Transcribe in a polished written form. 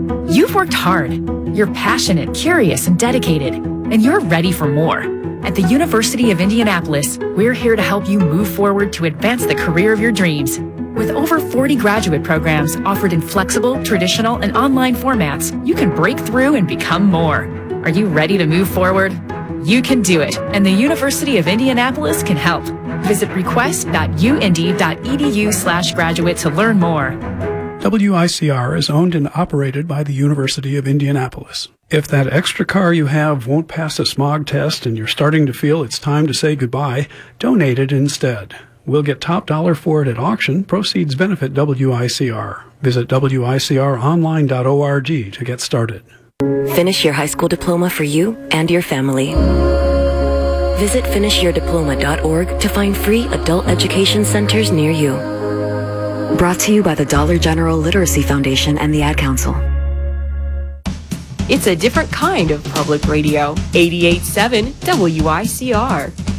You've worked hard. You're passionate, curious, and dedicated, and you're ready for more. At the University of Indianapolis, we're here to help you move forward to advance the career of your dreams. With over 40 graduate programs offered in flexible, traditional, and online formats, you can break through and become more. Are you ready to move forward? You can do it, and the University of Indianapolis can help. Visit request.uindy.edu/graduate to learn more. WICR is owned and operated by the University of Indianapolis. If that extra car you have won't pass a smog test and you're starting to feel it's time to say goodbye, donate it instead. We'll get top dollar for it at auction. Proceeds benefit WICR. Visit wicronline.org to get started. Finish your high school diploma for you and your family. Visit finishyourdiploma.org to find free adult education centers near you. Brought to you by the Dollar General Literacy Foundation and the Ad Council. It's a different kind of public radio. 88.7 WICR.